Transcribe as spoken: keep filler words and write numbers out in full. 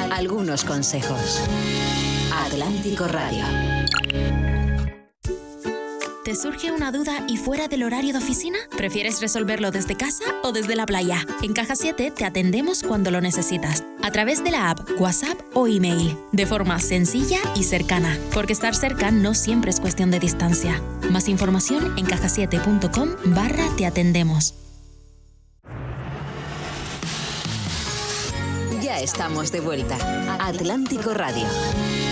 algunos consejos. Atlántico Radio. ¿Te surge una duda y fuera del horario de oficina? ¿Prefieres resolverlo desde casa o desde la playa? En Caja siete te atendemos cuando lo necesitas, a través de la app, WhatsApp o email, de forma sencilla y cercana, porque estar cerca no siempre es cuestión de distancia. Más información en caja siete punto com barra te atendemos. Ya estamos de vuelta. Atlántico Radio.